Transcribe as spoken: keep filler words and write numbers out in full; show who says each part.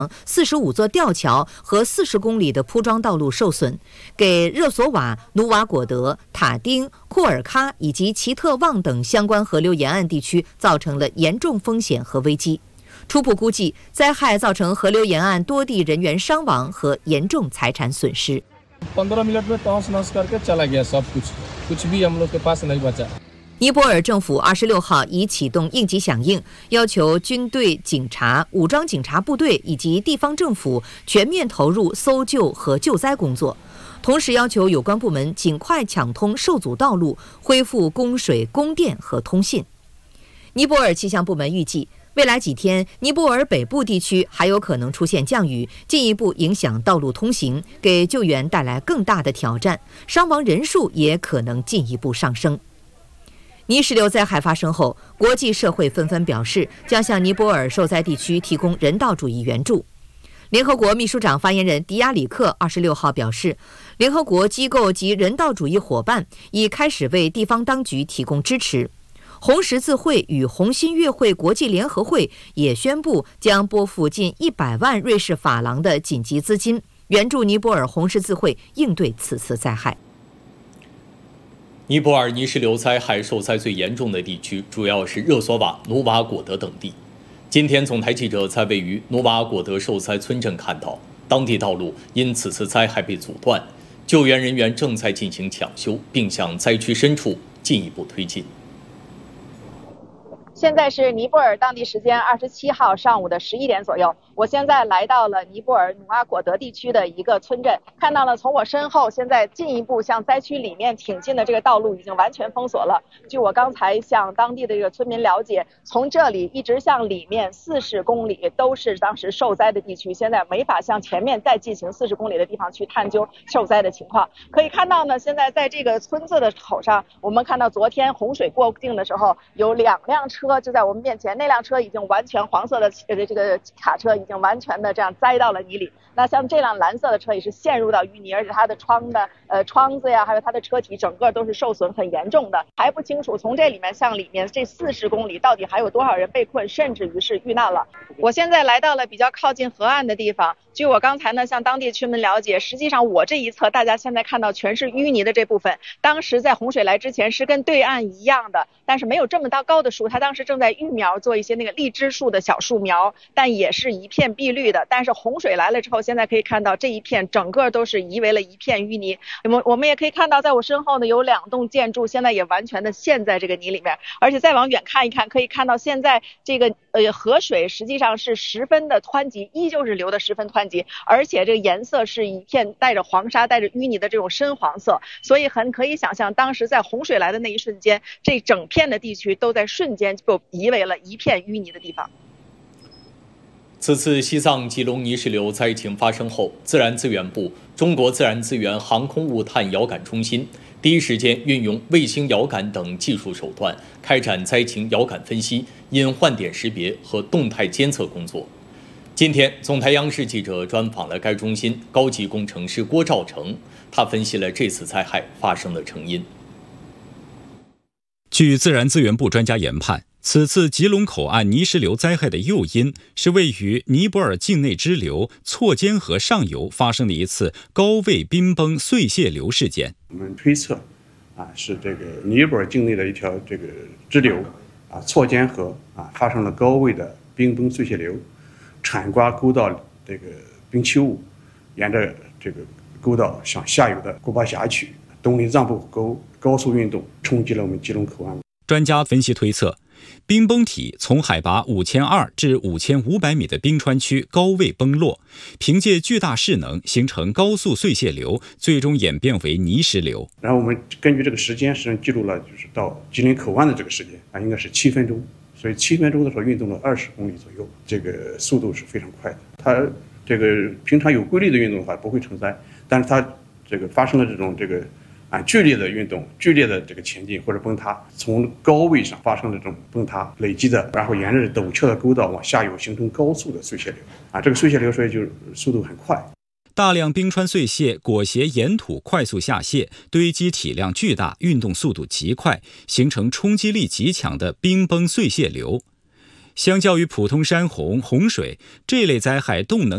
Speaker 1: 四十五座吊桥和四十公里的铺装道路受损，给热索瓦、努瓦果德、塔丁、库尔喀以及奇特旺等相关河流沿岸地区造成了严重风险和危机。初步估计，灾害造成河流沿岸多地人员伤亡和严重财产损失。尼泊尔政府二十六号已启动应急响应，要求军队、警察、武装警察部队以及地方政府全面投入搜救和救灾工作，同时要求有关部门尽快抢通受阻道路，恢复供水、供电和通信。尼泊尔气象部门预计，未来几天，尼泊尔北部地区还有可能出现降雨，进一步影响道路通行，给救援带来更大的挑战，伤亡人数也可能进一步上升。泥石流灾害发生后，国际社会纷纷表示将向尼泊尔受灾地区提供人道主义援助。联合国秘书长发言人迪亚里克二十六号表示，联合国机构及人道主义伙伴已开始为地方当局提供支持。红十字会与红新月会国际联合会也宣布将拨付近一百万瑞士法郎的紧急资金，援助尼泊尔红十字会应对此次灾害。
Speaker 2: 尼泊尔泥石流灾害受灾最严重的地区主要是热索瓦、努瓦果德等地。今天，总台记者在位于努瓦果德受灾村镇看到，当地道路因此次灾害被阻断，救援人员正在进行抢修，并向灾区深处进一步推进。
Speaker 3: 现在是尼泊尔当地时间二十七号上午的十一点左右，我现在来到了尼泊尔努瓦果德地区的一个村镇，看到了从我身后现在进一步向灾区里面挺进的这个道路已经完全封锁了。据我刚才向当地的这个村民了解，从这里一直向里面四十公里都是当时受灾的地区，现在没法向前面再进行四十公里的地方去探究受灾的情况。可以看到呢，现在在这个村子的口上，我们看到昨天洪水过境的时候，有两辆车就在我们面前，那辆车已经完全黄色的这个卡车已经完全的这样栽到了泥里。那像这辆蓝色的车也是陷入到淤泥，而且它的窗的呃窗子呀，还有它的车体整个都是受损很严重的。还不清楚从这里面向里面这四十公里到底还有多少人被困，甚至于是遇难了。我现在来到了比较靠近河岸的地方，据我刚才呢向当地居民了解，实际上我这一侧大家现在看到全是淤泥的这部分，当时在洪水来之前是跟对岸一样的，但是没有这么大高的树，它当时正在育苗做一些那个荔枝树的小树苗，但也是一片碧绿的。但是洪水来了之后，现在可以看到这一片整个都是夷为了一片淤泥。我们我们也可以看到，在我身后呢有两栋建筑，现在也完全的陷在这个泥里面。而且再往远看一看，可以看到现在这个呃河水实际上是十分的湍急，依旧是流的十分湍急，而且这个颜色是一片带着黄沙、带着淤泥的这种深黄色，所以很可以想象，当时在洪水来的那一瞬间，这整片的地区都在瞬间就夷为了一片淤泥的地方。
Speaker 2: 此次西藏吉隆泥石流灾情发生后，自然资源部、中国自然资源航空物探遥感中心第一时间运用卫星遥感等技术手段，开展灾情遥感分析、隐患点识别和动态监测工作。今天，总台央视记者专访了该中心高级工程师郭兆成，他分析了这次灾害发生的成因。
Speaker 4: 据自然资源部专家研判，此次吉隆口岸泥石流灾害的诱因是位于尼泊尔境内支流错肩河上游发生的一次高位冰崩碎屑流事件。
Speaker 5: 我们推测，啊，是这个尼泊尔境内的一条这个支流，啊，错肩河啊发生了高位的冰崩碎屑流，铲刮沟道这个冰器物，沿着这个沟道向下游的古巴峡去，东里藏布谷沟高速运动，冲击了我们吉隆口岸。
Speaker 4: 专家分析推测，冰崩体从海拔五千二至五千五百米的冰川区高位崩落，凭借巨大势能形成高速碎屑流，最终演变为泥石流。然
Speaker 5: 后我们根据这个时间，实际上记录了就是到吉林口岸的这个时间啊，应该是七分钟，所以七分钟的时候运动了二十公里左右，这个速度是非常快的。它这个平常有规律的运动的话不会成灾，但是它这个发生了这种这个。啊，剧烈的运动，剧烈的这个前进或者崩塌，从高位上发生的这种崩塌累积的，然后沿着陡峭的沟道往下游形成高速的碎屑流。啊，这个碎屑流所以就速度很快。
Speaker 4: 大量冰川碎屑裹挟岩土快速下泄，堆积体量巨大，运动速度极快，形成冲击力极强的冰崩碎屑流。相较于普通山洪、洪水这类灾害，动能